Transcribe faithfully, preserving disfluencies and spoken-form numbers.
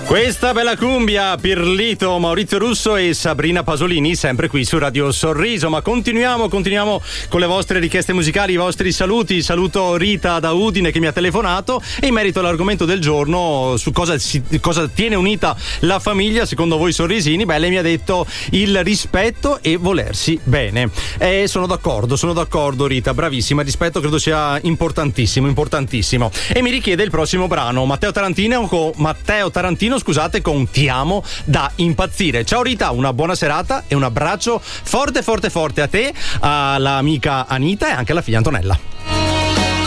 Questa bella cumbia, Pirlito, Maurizio Russo e Sabrina Pasolini, sempre qui su Radio Sorriso. Ma continuiamo, continuiamo con le vostre richieste musicali, i vostri saluti. Saluto Rita da Udine che mi ha telefonato e in merito all'argomento del giorno, su cosa, si, cosa tiene unita la famiglia, secondo voi sorrisini, beh, lei mi ha detto il rispetto e volersi bene. E sono d'accordo, sono d'accordo Rita, bravissima, il rispetto credo sia importantissimo, importantissimo. E mi richiede il prossimo brano, Matteo Tarantino, con Matteo Tarantino scusate, con Ti amo da impazzire. Ciao Rita, una buona serata e un abbraccio forte forte forte a te, alla amica Anita e anche alla figlia Antonella.